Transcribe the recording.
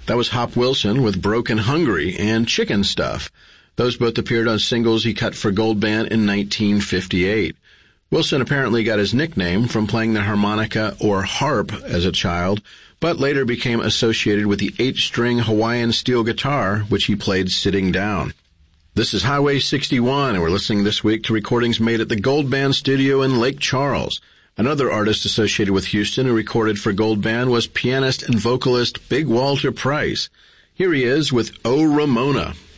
That was Hop Wilson with Broken Hungry and Chicken Stuff. Those both appeared on singles he cut for Gold Band in 1958. Wilson apparently got his nickname from playing the harmonica or harp as a child, but later became associated with the 8-string Hawaiian steel guitar, which he played sitting down. This is Highway 61, and we're listening this week to recordings made at the Gold Band studio in Lake Charles. Another artist associated with Houston who recorded for Gold Band was pianist and vocalist Big Walter Price. Here he is with Oh Ramona.